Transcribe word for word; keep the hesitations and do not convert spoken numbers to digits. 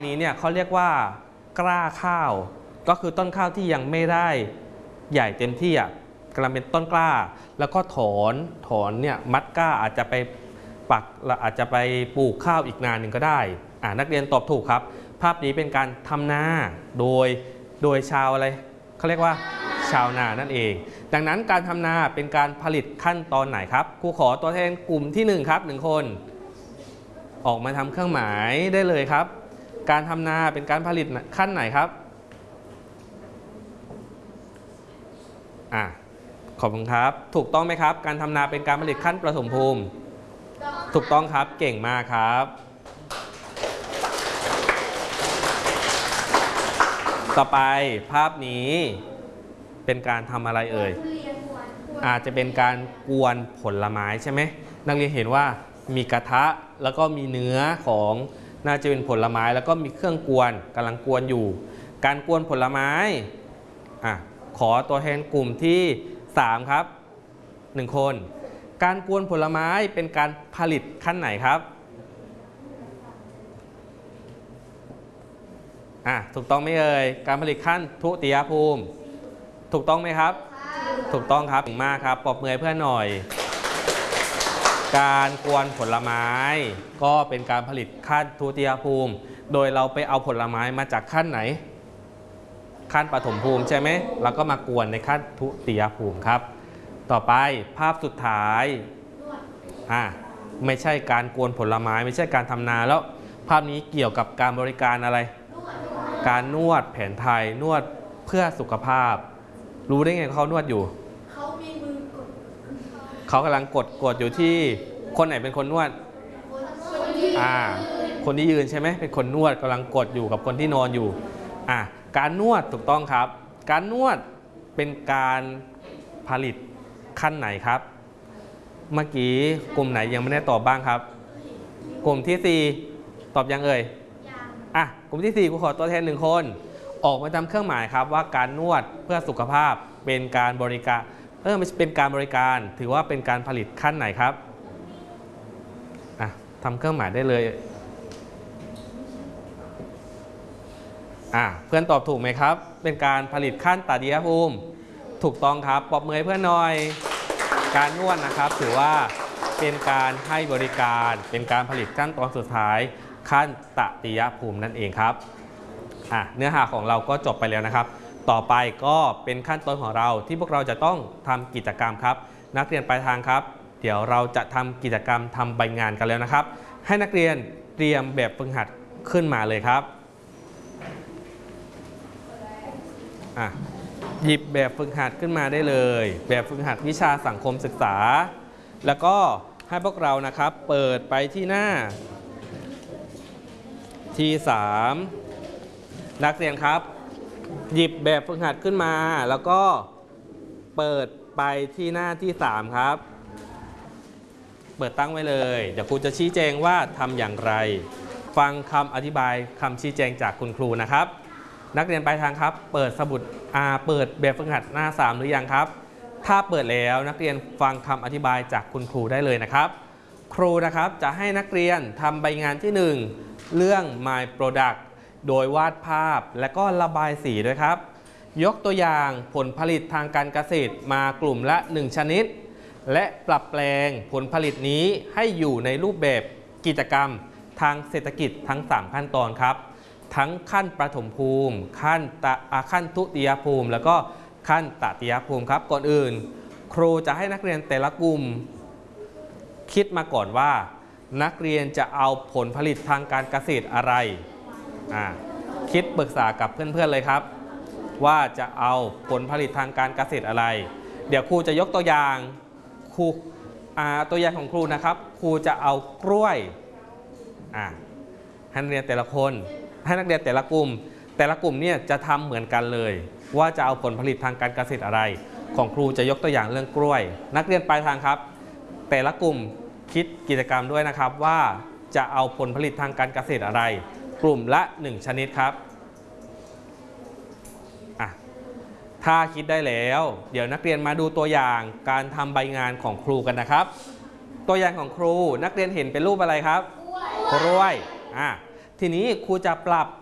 นี้เนี่ยเขาเรียกว่ากล้าข้าวก็คือต้นข้าวที่ยังไม่ได้ใหญ่เต็มที่อ่ะกำลังเป็นต้นกล้าแล้วก็ถอนถอนเนี่ยมัดกล้าอาจจะไปปักอาจจะไปปลูกข้าวอีกนานหนึ่งก็ได้อ่านักเรียนตอบถูกครับภาพนี้เป็นการทำนาโดยโดยชาวอะไรเขาเรียกว่าชาวนานั่นเองดังนั้นการทำนาเป็นการผลิตขั้นตอนไหนครับครูขอตัวแทนกลุ่มที่หนึ่งครับหนึ่งคนออกมาทำเครื่องหมายได้เลยครับการทำนาเป็นการผลิตขั้นไหนครับอ่ะขอบคุณครับถูกต้องไหมครับการทำนาเป็นการผลิตขั้นประถมภูมิถูกต้องครับเก่งมากครับต่อไปภาพนี้เป็นการทำอะไรเอ่ยอาจจะเป็นการกวนผลไม้ใช่ไหมนักเรียนเห็นว่ามีกระทะแล้วก็มีเนื้อของน่าจะเป็นผลไม้แล้วก็มีเครื่องกวนกำลังกวนอยู่การกวนผลไม้อ่ะขอตัวแทนกลุ่มที่สามครับหนึ่งคนการกวนผลไม้เป็นการผลิตขั้นไหนครับอ่ะถูกต้องไหมเอ่ยการผลิตขั้นทุติยภูมิถูกต้องไหมครับถูกต้องครับเก่งมากครับปรบมือเพื่อนหน่อยการกวนผลไม้ก็เป็นการผลิตขั้นทุติยภูมิโดยเราไปเอาผลไม้มาจากขั้นไหนขั้นปฐมภูมิใช่ไหมแล้วก็มากวนในขั้นทุติยภูมิครับต่อไปภาพสุดท้ายอ่ะไม่ใช่การกวนผลไม้ไม่ใช่การทำนาแล้วภาพนี้เกี่ยวกับการบริการอะไรการนวดแผนไทยนวดเพื่อสุขภาพรู้ได้ไงเขานวดอยู่เขามีมือกดเขากำลังกดกดอยู่ที่คนไหนเป็นคนนวดอ่าคนที่ยืนใช่ไหมเป็นคนนวดกำลังกดอยู่กับคนที่นอนอยู่อ่ะการนวดถูกต้องครับการนวดเป็นการผลิตขั้นไหนครับเมื่อกี้กลุ่มไหนยังไม่ได้ตอบบ้างครับกลุ่มที่สี่ตอบยังเอ่ยอ่ะกลุ่มที่สี่ครูขอตัวแทนหนึ่งคนออกมาทำเครื่องหมายครับว่าการนวดเพื่อสุขภาพเป็นการบริการเออไม่เป็นการบริการถือว่าเป็นการผลิตขั้นไหนครับอ่ะทำเครื่องหมายได้เลยอ่ะเพื่อนตอบถูกไหมครับเป็นการผลิตขั้นตติยภูมิถูกต้องครับปรบมือให้เพื่อนหน่อยการนวดนะครับถือว่าเป็นการให้บริการเป็นการผลิตขั้นตอนสุดท้ายขั้นตติยภูมินั่นเองครับอ่ะเนื้อหาของเราก็จบไปแล้วนะครับต่อไปก็เป็นขั้นตอนของเราที่พวกเราจะต้องทำกิจกรรมครับนักเรียนปลายทางครับเดี๋ยวเราจะทำกิจกรรมทำใบงานกันแล้วนะครับให้นักเรียนเตรียมแบบฝึกหัดขึ้นมาเลยครับอ่ะหยิบแบบฝึกหัดขึ้นมาได้เลยแบบฝึกหัดวิชาสังคมศึกษาแล้วก็ให้พวกเรานะครับเปิดไปที่หน้าที่สามนักเรียนครับหยิบแบบฝึกหัดขึ้นมาแล้วก็เปิดไปที่หน้าที่สามครับเปิดตั้งไว้เลยเดี๋ยวครูจะชี้แจงว่าทำอย่างไรฟังคำอธิบายคำชี้แจงจากคุณครูนะครับนักเรียนปลายทางครับเปิดสมุดอ่าเปิดแบบฝึกหัดหน้าสามหรือยังครับถ้าเปิดแล้วนักเรียนฟังคำอธิบายจากคุณครูได้เลยนะครับครูนะครับจะให้นักเรียนทำใบงานที่หนึ่งเรื่อง My Product โดยวาดภาพและก็ระบายสีด้วยครับยกตัวอย่างผลผลิตทางการเกษตรมากลุ่มละหนึ่งชนิดและปรับแปลงผลผลิตนี้ให้อยู่ในรูปแบบกิจกรรมทางเศรษฐกิจทั้งสามขั้นตอนครับทั้งขั้นประถมภูมิขั้นตะขั้นทุติยภูมิแล้วก็ขั้นตติยภูมิครับก่อนอื่นครูจะให้นักเรียนแต่ละกลุ่มคิดมาก่อนว่านักเรียนจะเอาผลผลิตทางการเกษตรอะไรอ่าคิดปรึกษากับเพื่อนๆเลยครับว่าจะเอาผลผลิตทางการเกษตรอะไรเดี๋ยวครูจะยกตัวอย่างครูอ่าตัวอย่างของครูนะครับครูจะเอากล้วยอ่าให้นักเรียนแต่ละคนให้นักเรียนแต่ละกลุ่มแต่ละกลุ่มเนี่ยจะทำเหมือนกันเลยว่าจะเอาผลผลิตทางการเกษตรอะไรของครูจะยกตัวอย่างเรื่องกล้วยนักเรียนปลายทางครับแต่ละกลุ่มคิดกิจกรรมด้วยนะครับว่าจะเอาผลผลิตทางการเกษตรอะไรกลุ่มละหนึ่งชนิดครับอ่ะถ้าคิดได้แล้วเดี๋ยวนักเรียนมาดูตัวอย่างการทำใบงานของครูกันนะครับตัวอย่างของครูนักเรียนเห็นเป็นรูปอะไรครับกล้วยอ่ะทีนี้ครูจะปรับ